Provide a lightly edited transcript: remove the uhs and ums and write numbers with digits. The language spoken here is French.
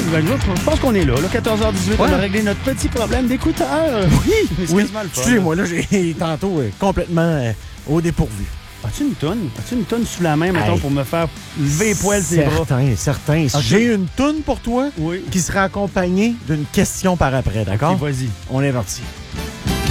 Ben, je pense qu'on est là. 14h18, on a réglé notre petit problème d'écouteur. Oui, C'est oui. quasiment le fun. Excusez-moi, là, j'ai tantôt complètement au dépourvu. As-tu une toune? As-tu une toune sous la main, mettons, Hey. pour me faire lever les poils ses bras? Certain. Ok. J'ai une toune pour toi Oui. qui sera accompagnée d'une question par après, d'accord? Ok, vas-y. On est parti.